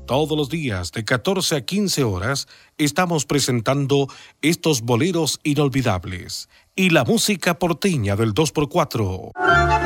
Todos los días de 14 a 15 horas estamos presentando estos boleros inolvidables y la música porteña del 2x4.